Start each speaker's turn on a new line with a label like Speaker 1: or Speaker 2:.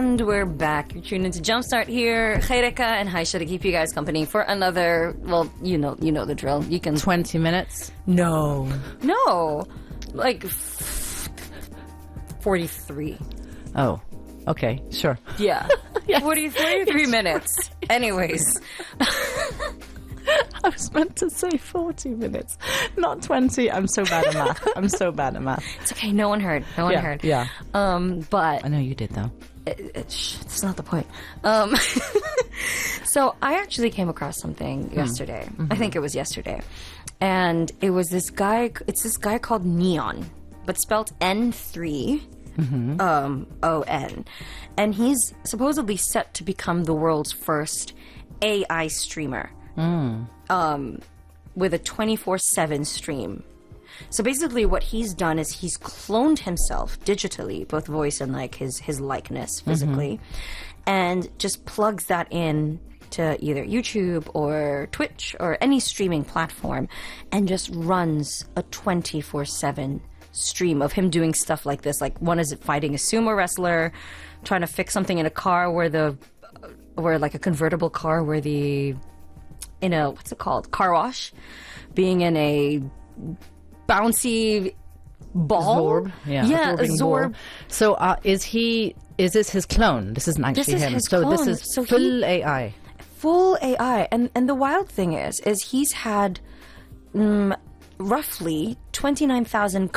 Speaker 1: And we're back. You're tuned into Jumpstart here. Khairika and Haisha to keep you guys company for another, well, you know the drill. You can...
Speaker 2: 20 minutes?
Speaker 1: No. Like 43.
Speaker 2: Oh, okay, sure.
Speaker 1: Yeah. Yes. 43 minutes. Anyways.
Speaker 2: I was meant to say 40 minutes, not 20. I'm so bad at math.
Speaker 1: It's okay. No one heard. Heard.
Speaker 2: Yeah.
Speaker 1: But
Speaker 2: I know you did, though.
Speaker 1: It's not the point. So I actually came across something yesterday. Mm-hmm. I think it was yesterday. And it was this guy. It's this guy called Neon, but spelled N3. O-N. And he's supposedly set to become the world's first AI streamer. With a 24/7 stream. So basically what he's done is he's cloned himself digitally, both voice and like his likeness physically, and just plugs that in to either YouTube or Twitch or any streaming platform and just runs a 24/7 stream of him doing stuff like this. Like one is fighting a sumo wrestler, trying to fix something in a car where like a convertible car where in a, what's it called? Car wash. Being in a bouncy ball.
Speaker 2: Zorb.
Speaker 1: Yeah, a Zorb.
Speaker 2: So is this his clone? This isn't actually
Speaker 1: This is
Speaker 2: him.
Speaker 1: his
Speaker 2: So
Speaker 1: clone.
Speaker 2: this is
Speaker 1: So
Speaker 2: full AI.
Speaker 1: Full AI. And the wild thing is he's had roughly 29,000